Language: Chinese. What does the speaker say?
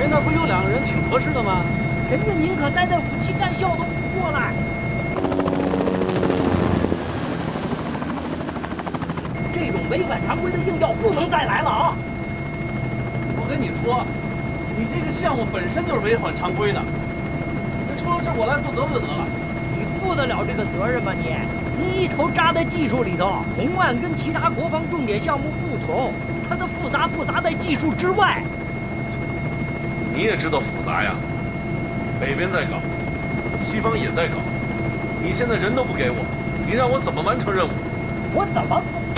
那儿不有2个人挺合适的吗？ 人家宁可待在武器干校都不过来。这种违反常规的硬调不能再来了啊！ 我跟你说，你这个项目本身就是违反常规的，这出了事我来负责不就得了？ 你负得了这个责任吗？你一头扎在技术里头，红岸跟其他国防重点项目不同，它的复杂在技术之外。 你也知道复杂呀，北边在搞，西方也在搞，你现在人都不给我，你让我怎么完成任务？ 我怎么不